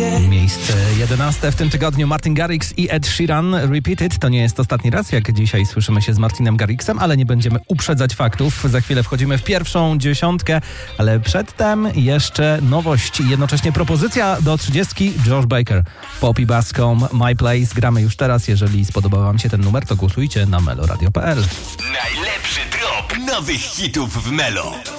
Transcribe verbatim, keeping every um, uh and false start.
Miejsce jedenaste w tym tygodniu Martin Garrix i Ed Sheeran. Repeat It. To nie jest ostatni raz, jak dzisiaj słyszymy się z Martinem Garrixem, ale nie będziemy uprzedzać faktów. Za chwilę wchodzimy w pierwszą dziesiątkę, ale przedtem jeszcze nowość i jednocześnie propozycja do trzydziestki. Josh Baker, Poppy Bascom, My Place. Gramy już teraz. Jeżeli spodobał wam się ten numer, to głosujcie na meloradio kropka p l. Najlepszy drop nowych hitów w Melo.